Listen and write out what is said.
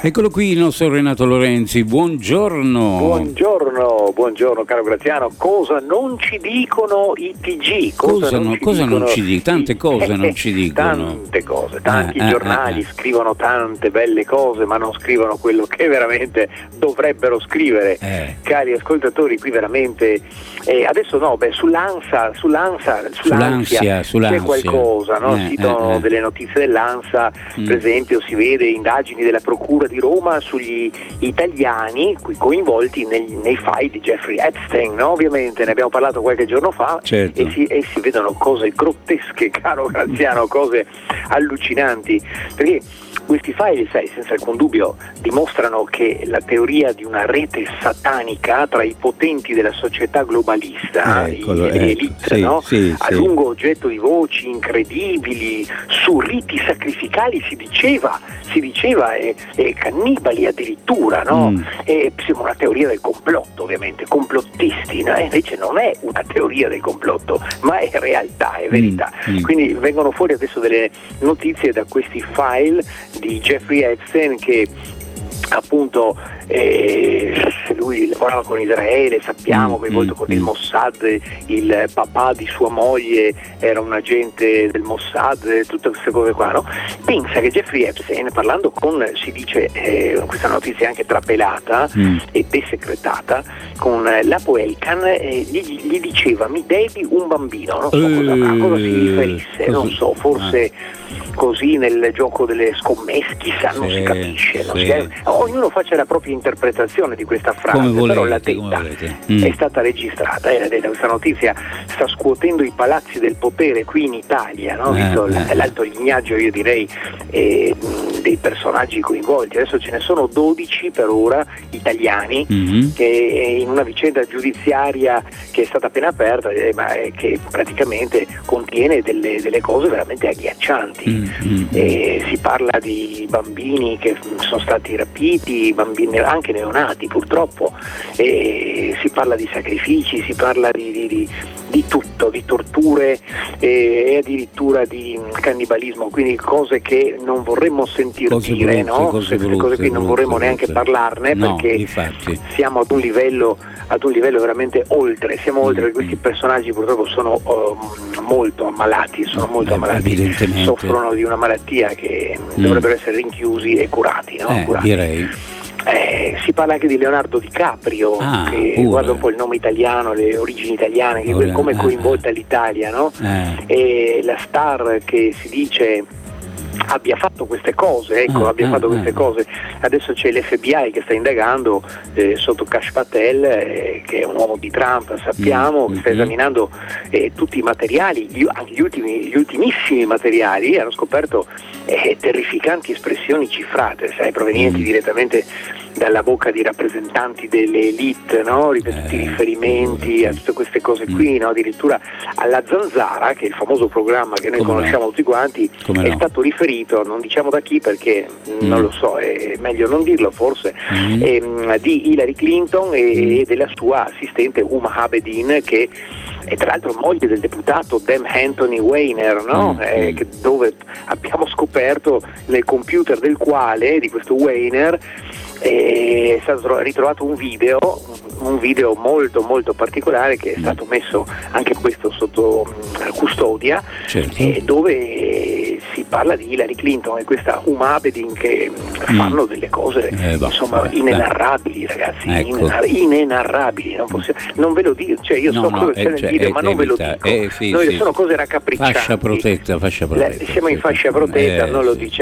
Eccolo qui il nostro Renato Lorenzi, buongiorno. Buongiorno caro Graziano. Cosa non ci dicono i TG? Cosa non ci dicono? Tante cose non ci dicono. Tante cose, tanti giornali scrivono tante belle cose, ma non scrivono quello che veramente dovrebbero scrivere. Cari ascoltatori, qui veramente adesso sull'ansia c'è qualcosa, no? Citano delle notizie dell'ANSA, per esempio si vede indagini della Procura di Roma sugli italiani coinvolti nei file di Jeffrey Epstein, no? Ovviamente ne abbiamo parlato qualche giorno fa, certo. e si vedono cose grottesche, caro Graziano, cose allucinanti, perché questi file, senza alcun dubbio, dimostrano che la teoria di una rete satanica tra i potenti della società globalista, l'elite, no? A lungo oggetto di voci incredibili su riti sacrificali, si diceva cannibali addirittura, no? E una teoria del complotto, ovviamente, complottisti, no? Invece non è una teoria del complotto, ma è realtà, è verità. Quindi vengono fuori adesso delle notizie da questi file di Jeffrey Epstein, che appunto lui lavorava con Israele, sappiamo, coinvolto con il Mossad, il papà di sua moglie era un agente del Mossad, tutte queste cose qua, no? Pensa che Jeffrey Epstein, parlando con, si dice, questa notizia è anche trapelata e desecretata, con l'Apo Elkan, gli diceva: mi devi un bambino, non so a cosa si riferisse, non so, forse così nel gioco delle scommesse, chissà, non si capisce, ognuno faccia la propria interpretazione di questa frase, però la detta è stata registrata, questa notizia sta scuotendo i palazzi del potere qui in Italia, no? Visto l'alto lignaggio, io direi, dei personaggi coinvolti. Adesso ce ne sono 12 per ora italiani, che in una vicenda giudiziaria che è stata appena aperta, ma che praticamente contiene delle cose veramente agghiaccianti. Si parla di bambini che sono stati rapiti, bambini anche neonati purtroppo, si parla di sacrifici, si parla di tutto, di torture e addirittura di cannibalismo, quindi cose che non vorremmo sentir dire, no? Queste cose qui non vorremmo neanche parlarne, perché infatti siamo ad un livello veramente oltre, oltre, questi personaggi purtroppo sono molto ammalati, soffrono di una malattia che dovrebbero essere rinchiusi e curati, no? Direi. Si parla anche di Leonardo DiCaprio, che guarda un po' il nome italiano, le origini italiane, che come è coinvolta l'Italia, no? E la star che si dice abbia fatto queste cose, fatto queste cose. Adesso c'è l'FBI che sta indagando sotto Kash Patel, che è un uomo di Trump, sappiamo, che sta esaminando tutti i materiali, gli ultimissimi materiali. Hanno scoperto terrificanti espressioni cifrate, provenienti direttamente dalla bocca di rappresentanti delle elite, no? Ripetuti riferimenti a tutte queste cose qui, no? Addirittura alla Zanzara, che è il famoso programma che noi conosciamo tutti quanti, è stato riferito, non diciamo da chi perché non lo so, è meglio non dirlo forse, di Hillary Clinton e della sua assistente Huma Abedin, che è tra l'altro moglie del deputato Dem Anthony Weiner, no? Dove abbiamo scoperto nel computer del quale, di questo Weiner, è stato ritrovato un video molto molto particolare, che è stato messo anche questo sotto custodia, dove si parla di Hillary Clinton e questa Huma Abedin che fanno delle cose inenarrabili, ragazzi, inenarrabili, non ve lo dico, io so cosa c'è nel video, ma non ve lo dico. Sono cose raccapriccianti. Fascia protetta. Siamo in fascia protetta, non lo diciamo.